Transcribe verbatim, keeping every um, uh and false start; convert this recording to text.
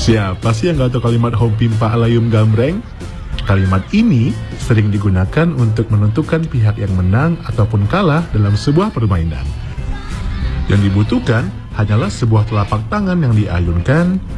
Siapa sih yang gak tahu kalimat Hompimpa Alayum Gambreng? Kalimat ini sering digunakan untuk menentukan pihak yang menang ataupun kalah dalam sebuah permainan. Yang dibutuhkan hanyalah sebuah telapak tangan yang diayunkan